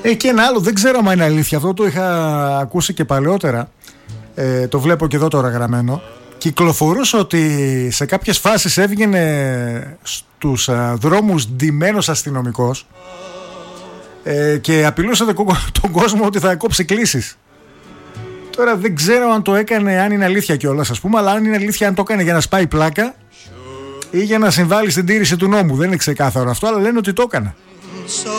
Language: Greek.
Και ένα άλλο, δεν ξέρω αν είναι αλήθεια. Αυτό το είχα ακούσει και παλαιότερα. Το βλέπω και εδώ τώρα γραμμένο. Κυκλοφορούσε ότι σε κάποιες φάσεις έβγαινε στους δρόμους ντυμένος αστυνομικός και απειλούσε τον κόσμο ότι θα κόψει κλήσεις. Τώρα δεν ξέρω αν το έκανε, αν είναι αλήθεια κιόλας, ας πούμε, αλλά αν είναι αλήθεια, αν το έκανε για να σπάει πλάκα ή για να συμβάλλει στην τήρηση του νόμου. Δεν είναι ξεκάθαρο αυτό, αλλά λένε ότι το έκανε.